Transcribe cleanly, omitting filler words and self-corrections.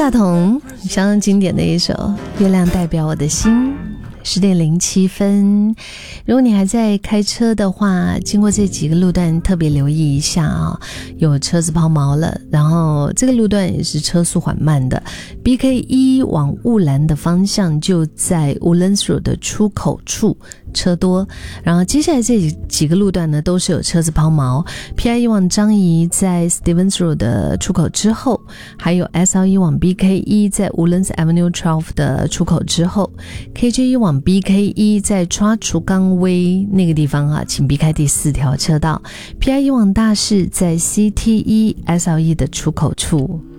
大同相当经典的一首《月亮代表我的心》。10:07，如果你还在开车的话，经过这几个路段特别留意一下啊，有车子抛锚了，然后这个路段也是车速缓慢的。BK1 往雾兰的方向就在 Woodlands Road 的出口处，车多。然后接下来这几个路段呢都是有车子抛锚。PI1 往张仪在 Stevens Road 的出口之后，还有 SL1 往 BK1 在 Woodlands Avenue 12的出口之后， KJ1 往 BK1 在抓厨岗威那个地方啊，请避开第4条车道。PI1 往大市在 CT1 SL1 的出口处。